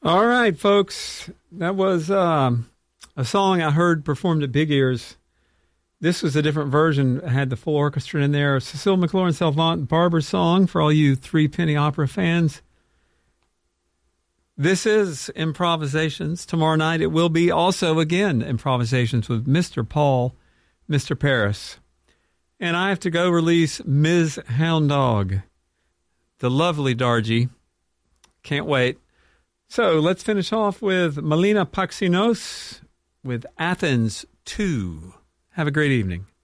All right, folks. That was a song I heard performed at Big Ears. This was a different version. It had the full orchestra in there. Cecile McLaurin Salvant Barber song for all you Three Penny Opera fans. This is Improvisations. Tomorrow night it will be also, again, Improvisations with Mr. Paul, Mr. Paris. And I have to go release Ms. Hound Dog, the lovely Dargie. Can't wait. So let's finish off with Melina Paxinos with Athens 2. Have a great evening.